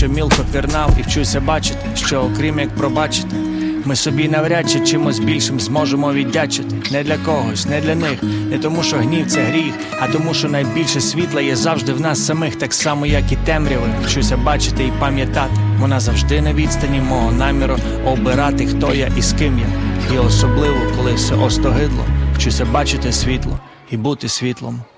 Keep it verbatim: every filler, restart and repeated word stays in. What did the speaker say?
що мілко пірнав, і вчуся бачити, що окрім як пробачити, ми собі навряд чи чимось більшим зможемо віддячити. Не для когось, не для них, не тому що гнів це гріх, а тому що найбільше світла є завжди в нас самих, так само як і темряви. Вчуся бачити і пам'ятати, вона завжди на відстані мого наміру обирати, хто я і з ким я. І особливо, коли все остогидло, вчуся бачити світло і бути світлом.